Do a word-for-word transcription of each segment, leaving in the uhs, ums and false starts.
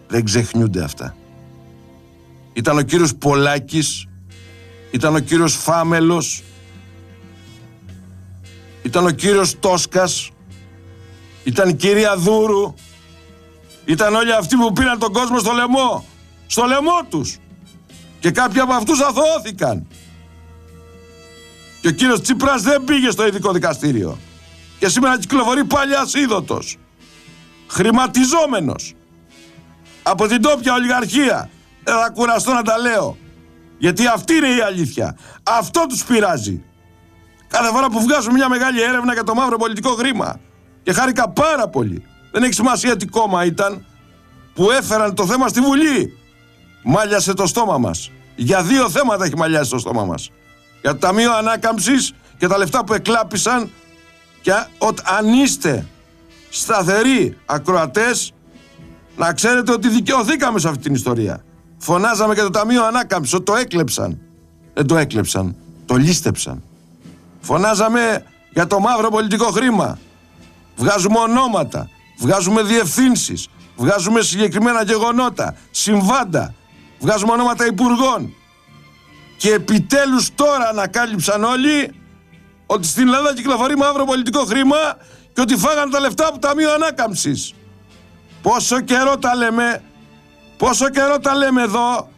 Δεν ξεχνιούνται αυτά. Ήταν ο κύριος Πολάκης, ήταν ο κύριος Φάμελος, ήταν ο κύριος Τόσκας, ήταν η κυρία Δούρου, ήταν όλοι αυτοί που πήραν τον κόσμο στο λαιμό, στο λαιμό τους. Και κάποιοι από αυτούς αθωώθηκαν. Και ο κύριος Τσίπρας δεν πήγε στο ειδικό δικαστήριο. Και σήμερα κυκλοφορεί πάλι ασίδωτος, χρηματιζόμενος από την τόπια ολιγαρχία. Δεν θα κουραστώ να τα λέω, γιατί αυτή είναι η αλήθεια. Αυτό τους πειράζει. Κάθε φορά που βγάζουν μια μεγάλη έρευνα για το μαύρο πολιτικό χρήμα, και χάρηκα πάρα πολύ, δεν έχει σημασία τι κόμμα ήταν, που έφεραν το θέμα στη Βουλή, μάλιασε το στόμα μας. Για δύο θέματα έχει μαλλιάσει το στόμα μας. Για το Ταμείο Ανάκαμψης και τα λεφτά που εκλάπησαν. Και αν είστε σταθεροί ακροατές, να ξέρετε ότι δικαιωθήκαμε σε αυτή την ιστορία. Φωνάζαμε και το Ταμείο Ανάκαμψης ότι το έκλεψαν. Δεν το έκλεψαν, το λίστεψαν. Φωνάζαμε για το μαύρο πολιτικό χρήμα. Βγάζουμε ονόματα, βγάζουμε διευθύνσεις, βγάζουμε συγκεκριμένα γεγονότα, συμβάντα, βγάζουμε ονόματα υπουργών. Και επιτέλους τώρα ανακάλυψαν όλοι ότι στην Ελλάδα κυκλοφορεί μαύρο πολιτικό χρήμα και ότι φάγανε τα λεφτά από το Ταμείο Ανάκαμψης. Πόσο καιρό τα λέμε, πόσο καιρό τα λέμε εδώ.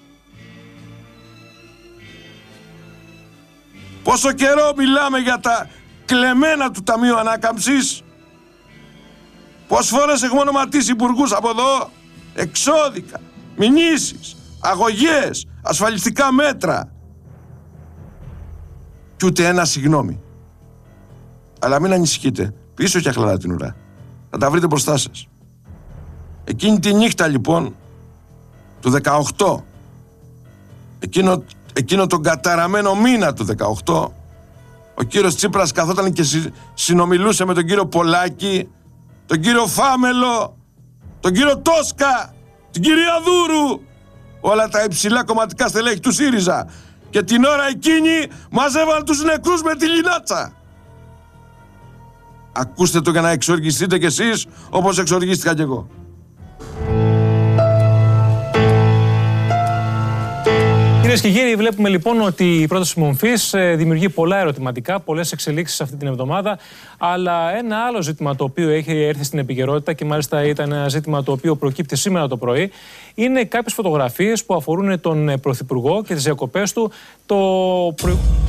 Πόσο καιρό μιλάμε για τα κλεμμένα του Ταμείου Ανάκαμψης. Πόσες φορές έχουμε ονοματίσει υπουργούς από εδώ, εξώδικα, μηνύσεις, αγωγές, ασφαλιστικά μέτρα. Κι ούτε ένα συγγνώμη. Αλλά μην ανησυχείτε, πίσω και χλαρά την ουρά. Θα τα βρείτε μπροστά σας. Εκείνη τη νύχτα λοιπόν του δεκαοκτώ, εκείνο, εκείνο τον καταραμένο μήνα του δεκαοκτώ, ο κύριος Τσίπρας καθόταν και συ, συνομιλούσε με τον κύριο Πολάκη, τον κύριο Φάμελο, τον κύριο Τόσκα, την κυρία Δούρου, όλα τα υψηλά κομματικά στελέχη του ΣΥΡΙΖΑ. Και την ώρα εκείνη μαζεύαν τους νεκρούς με τη λινάτσα. Ακούστε το για να εξοργιστείτε κι εσείς όπως εξοργίστηκα κι εγώ. Κυρίες και κύριοι, βλέπουμε λοιπόν ότι η πρόταση μορφής δημιουργεί πολλά ερωτηματικά, πολλές εξελίξεις αυτή την εβδομάδα. Αλλά ένα άλλο ζήτημα το οποίο έχει έρθει στην επικαιρότητα και μάλιστα ήταν ένα ζήτημα το οποίο προκύπτει σήμερα το πρωί, είναι κάποιες φωτογραφίες που αφορούν τον Πρωθυπουργό και τις διακοπές του το πρωί.